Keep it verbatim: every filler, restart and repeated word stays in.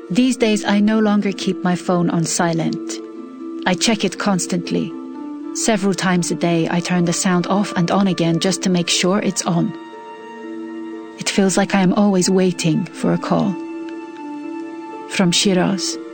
These days, I no longer keep my phone on silent. I check it constantly. Several times a day, I turn the sound off and on again just to make sure it's on. It feels like I am always waiting for a call. From Shiraz.